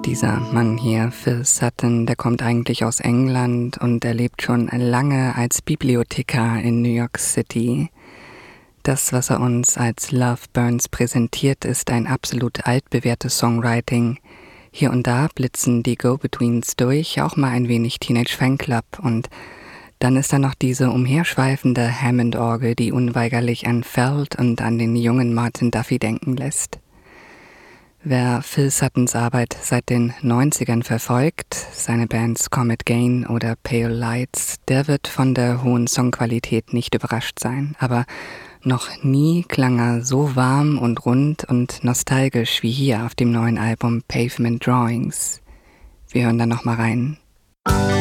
Dieser Mann hier, Phil Sutton, der kommt eigentlich aus England und er lebt schon lange als Bibliothekar in New York City. Das, was er uns als Love Burns präsentiert, ist ein absolut altbewährtes Songwriting. Hier und da blitzen die Go-Betweens durch, auch mal ein wenig Teenage Fanclub, und dann ist da noch diese umherschweifende Hammond-Orgel, die unweigerlich an Feld und an den jungen Martin Duffy denken lässt. Wer Phil Suttons Arbeit seit den 90ern verfolgt, seine Bands Comet Gain oder Pale Lights, der wird von der hohen Songqualität nicht überrascht sein. Aber noch nie klang er so warm und rund und nostalgisch wie hier auf dem neuen Album Pavement Drawings. Wir hören da noch mal rein.